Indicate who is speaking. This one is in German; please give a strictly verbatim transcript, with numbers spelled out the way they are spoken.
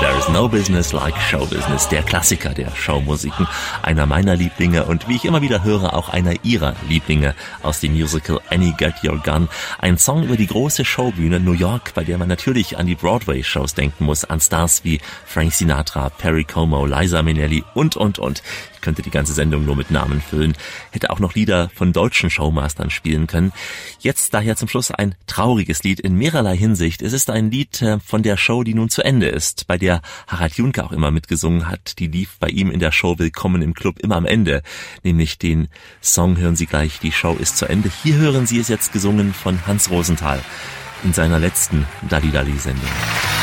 Speaker 1: There is no business like show business, der Klassiker der Showmusiken, einer meiner Lieblinge und wie ich immer wieder höre, auch einer ihrer Lieblinge aus dem Musical Annie Get Your Gun. Ein Song über die große Showbühne New York, bei der man natürlich an die Broadway-Shows denken muss, an Stars wie Frank Sinatra, Perry Como, Liza Minnelli und, und, und. Ich könnte die ganze Sendung nur mit Namen füllen, hätte auch noch Lieder von deutschen Showmastern spielen können. Jetzt daher zum Schluss ein trauriges Lied in mehrerlei Hinsicht. Es ist ein Lied von der Show, die nun zu Ende ist, bei der Harald Junke auch immer mitgesungen hat. Die lief bei ihm in der Show Willkommen im Club immer am Ende, nämlich den Song hören Sie gleich, die Show ist zu Ende. Hier hören Sie es jetzt gesungen von Hans Rosenthal in seiner letzten Dalli-Dalli-Sendung.